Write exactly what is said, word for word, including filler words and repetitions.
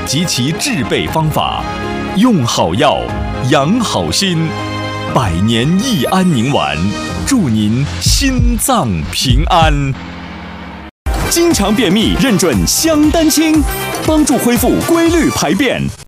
及其制备方法，用好药，养好心，百年益安宁丸，祝您心脏平安。经常便秘，认准香丹清，帮助恢复规律排便。